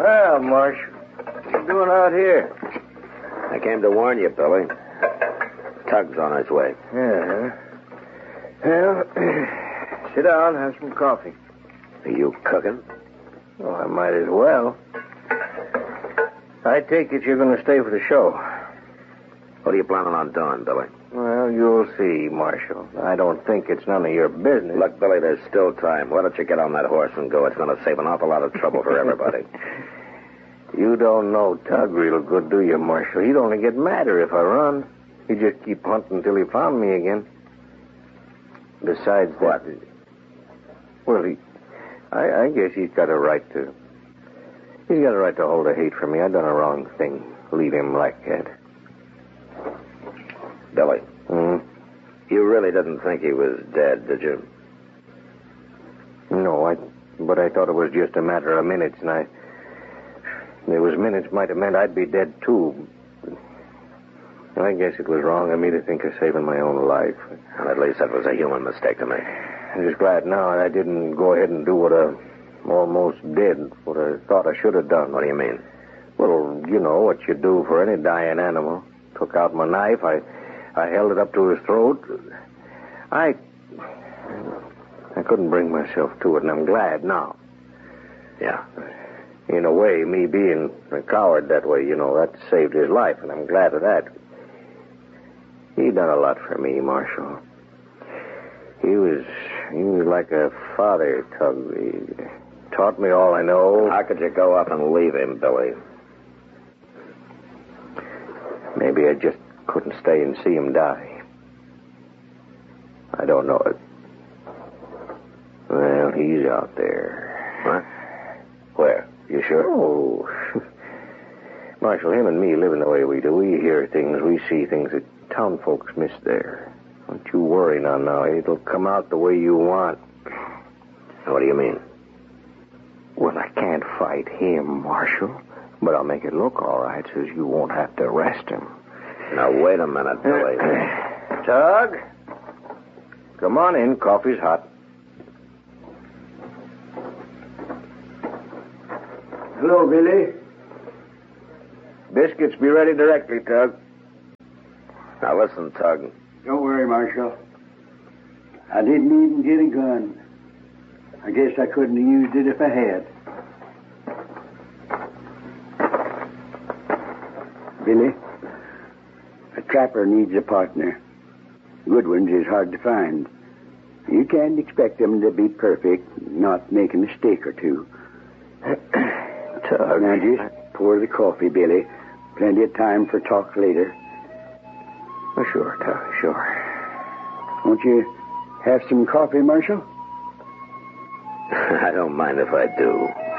Well, Marsh, what are you doing out here? I came to warn you, Billy. Tug's on his way. Yeah. Well, sit down, have some coffee. Are you cooking? Well, I might as well. I take it you're going to stay for the show. What are you planning on doing, Billy? Well, you'll see, Marshal. I don't think it's none of your business. Look, Billy, there's still time. Why don't you get on that horse and go? It's going to save an awful lot of trouble for everybody. You don't know Tug real good, do you, Marshal? He'd only get madder if I run. He'd just keep hunting till he found me again. Besides what? That, well, I guess he's got a right to. He's got a right to hold a hate for me. I done a wrong thing. Leave him like that. Billy. Hmm? You really didn't think he was dead, did you? No, but I thought it was just a matter of minutes, and there was minutes might have meant I'd be dead, too. I guess it was wrong of me to think of saving my own life. And at least that was a human mistake to make. I'm just glad now I didn't go ahead and do what I almost did, what I thought I should have done. What do you mean? Well, you know what you do for any dying animal. Took out my knife, I held it up to his throat. I couldn't bring myself to it, and I'm glad now. Yeah. In a way, me being a coward that way, that saved his life, and I'm glad of that. He done a lot for me, Marshal. He was like a father, Tug. He taught me all I know. How could you go up and leave him, Billy? Maybe I just couldn't stay and see him die. I don't know it. Well, he's out there. What? Where? You sure? Oh. Marshal, him and me living the way we do, we hear things, we see things that town folks miss there. Don't you worry now. It'll come out the way you want. What do you mean? Well, I can't fight him, Marshal, but I'll make it look all right so you won't have to arrest him. Now, wait a minute, Billy. Tug? Come on in. Coffee's hot. Hello, Billy. Biscuits be ready directly, Tug. Now, listen, Tug. Don't worry, Marshal. I didn't even get a gun. I guess I couldn't have used it if I had. Billy, a trapper needs a partner. Good ones is hard to find. You can't expect them to be perfect, not make a mistake or two. Tug. Now, just pour the coffee, Billy. Plenty of time for talk later. Oh, sure, Tug, sure. Won't you have some coffee, Marshal? I don't mind if I do.